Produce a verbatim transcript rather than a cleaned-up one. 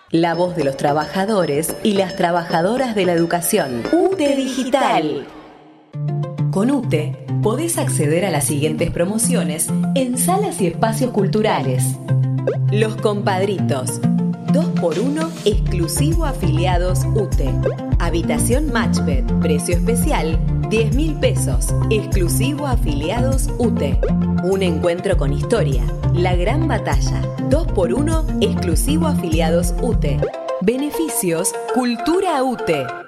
La voz de los trabajadores y las trabajadoras de la educación. U T E Digital. Con U T E podés acceder a las siguientes promociones en salas y espacios culturales. Los Compadritos. dos por uno exclusivo afiliados U T E. Habitación Matchbed. Precio especial diez mil pesos. Exclusivo afiliados U T E. Un encuentro con historia. La Gran Batalla. dos por uno exclusivo afiliados U T E. Beneficios Cultura U T E.